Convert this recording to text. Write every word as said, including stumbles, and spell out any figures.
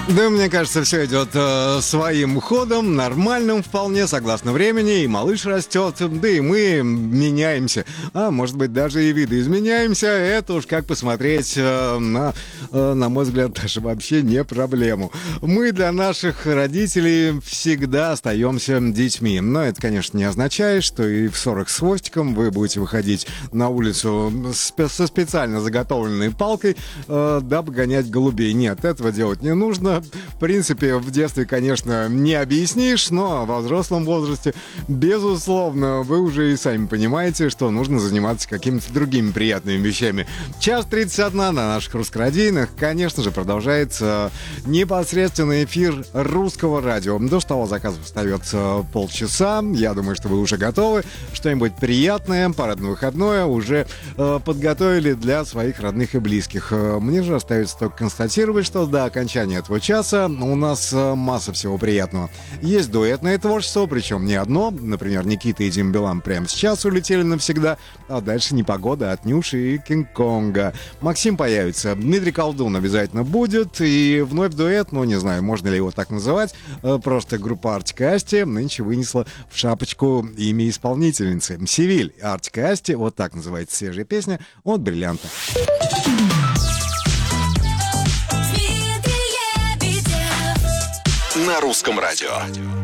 Да, мне кажется, все идет э, своим ходом, нормальным вполне, согласно времени, и малыш растет, да и мы меняемся, а может быть даже и видоизменяемся, это уж как посмотреть э, на, э, на мой взгляд, даже вообще не проблему. Мы для наших родителей всегда остаемся детьми, но это, конечно, не означает, что и в сорок с хвостиком вы будете выходить на улицу спе- со специально заготовленной палкой, э, дабы гонять голубей. Нет, этого делать не нужно. В принципе, в детстве, конечно, не объяснишь, но во взрослом возрасте, безусловно, вы уже и сами понимаете, что нужно заниматься какими-то другими приятными вещами. Час тридцать один на наших русскорадийных, конечно же, продолжается непосредственный эфир русского радио. До стола заказов остается полчаса. Я думаю, что вы уже готовы. Что-нибудь приятное, парадно-выходное уже э, подготовили для своих родных и близких. Мне же остается только констатировать, что до окончания этого часа у нас масса всего приятного. Есть дуэтное творчество, причем не одно. Например, Никита и Дим Билан прямо сейчас улетели навсегда, а дальше непогода от Нюши и Кинг-Конга. Максим появится, Дмитрий Колдун обязательно будет, и вновь дуэт, ну не знаю, можно ли его так называть, просто группа Артик и Асти нынче вынесла в шапочку имя исполнительницы. Севиль, Артик и Асти, вот так называется свежая песня от Бриллианта. На русском радио.